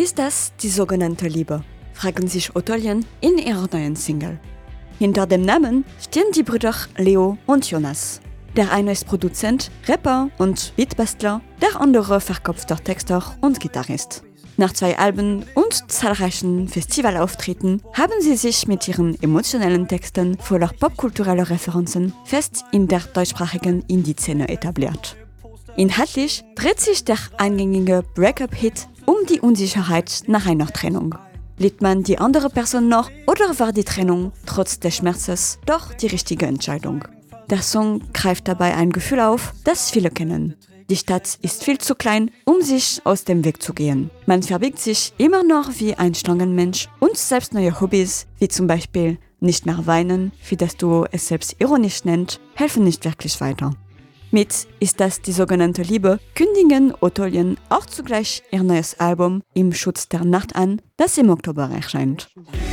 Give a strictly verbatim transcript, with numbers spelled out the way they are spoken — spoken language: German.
Ist das die sogenannte Liebe? Fragen sich Otolien in ihrer neuen Single. Hinter dem Namen stehen die Brüder Leo und Jonas. Der eine ist Produzent, Rapper und Beatbastler, der andere verkopfter Texter und Gitarrist. Nach zwei Alben und zahlreichen Festivalauftritten haben sie sich mit ihren emotionellen Texten voller popkultureller Referenzen fest in der deutschsprachigen Indie-Szene etabliert. Inhaltlich dreht sich der eingängige Breakup-Hit um die Unsicherheit nach einer Trennung. Liebt man die andere Person noch oder war die Trennung trotz des Schmerzes doch die richtige Entscheidung? Der Song greift dabei ein Gefühl auf, das viele kennen. Die Stadt ist viel zu klein, um sich aus dem Weg zu gehen. Man verbiegt sich immer noch wie ein Schlangenmensch und selbst neue Hobbys, wie zum Beispiel nicht mehr weinen, wie das Duo es selbst ironisch nennt, helfen nicht wirklich weiter. Mit Ist das die sogenannte Liebe kündigen Otolien auch zugleich ihr neues Album Im Schutz der Nacht an, das im Oktober erscheint.